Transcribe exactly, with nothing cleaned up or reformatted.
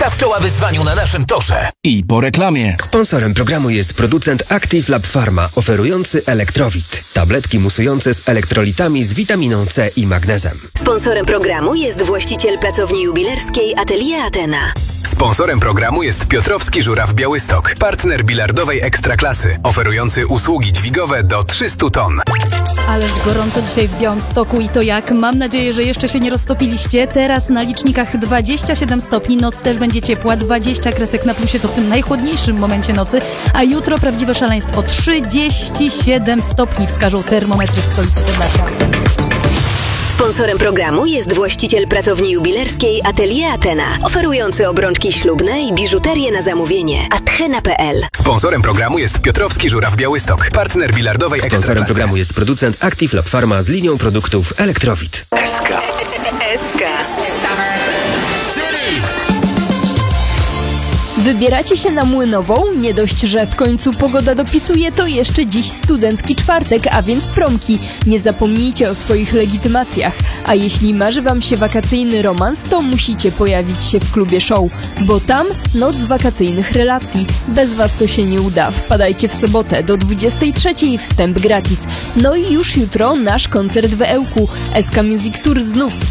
Staw czoła wyzwaniu na naszym torze. I po reklamie. Sponsorem programu jest producent Active Lab Pharma, oferujący Elektrowit. Tabletki musujące z elektrolitami z witaminą C i magnezem. Sponsorem programu jest właściciel pracowni jubilerskiej Atelier Athena. Sponsorem programu jest Piotrowski Żuraw Białystok, partner bilardowej ekstraklasy, oferujący usługi dźwigowe do trzystu ton. Ależ gorąco dzisiaj w Białymstoku i to jak? Mam nadzieję, że jeszcze się nie roztopiliście. Teraz na licznikach dwadzieścia siedem stopni, noc też będzie ciepła, dwadzieścia kresek na plusie to w tym najchłodniejszym momencie nocy, a jutro prawdziwe szaleństwo, trzydzieści siedem stopni wskażą termometry w stolicy Podlasia. Sponsorem programu jest właściciel pracowni jubilerskiej Atelier Athena, oferujący obrączki ślubne i biżuterię na zamówienie. athena kropka p l. Sponsorem programu jest Piotrowski Żuraw Białystok, partner bilardowej ekstraklasy. Sponsorem programu jest producent Active Lab Pharma z linią produktów Elektrowit. S K. S K. Wybieracie się na Młynową? Nie dość, że w końcu pogoda dopisuje, to jeszcze dziś studencki czwartek, a więc promki. Nie zapomnijcie o swoich legitymacjach. A jeśli marzy wam się wakacyjny romans, to musicie pojawić się w klubie show, bo tam noc wakacyjnych relacji. Bez was to się nie uda. Wpadajcie w sobotę do dwudziestej trzeciej, wstęp gratis. No i już jutro nasz koncert w Ełku. S K Music Tour znów